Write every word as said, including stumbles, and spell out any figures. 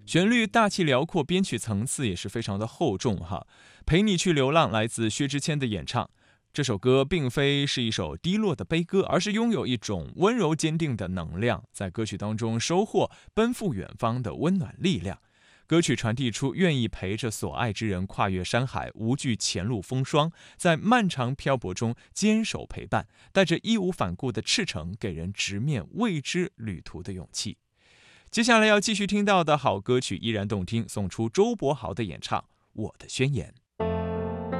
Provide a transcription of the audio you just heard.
旋律大气辽阔，编曲层次也是非常的厚重哈。陪你去流浪来自薛之谦的演唱，这首歌并非是一首低落的悲歌，而是拥有一种温柔坚定的能量，在歌曲当中收获奔赴远方的温暖力量。歌曲传递出愿意陪着所爱之人跨越山海，无惧前路风霜，在漫长漂泊中坚守陪伴，带着义无反顾的赤诚，给人直面未知旅途的勇气。接下来要继续听到的好歌曲依然动听，送出周柏豪的演唱《我的宣言》。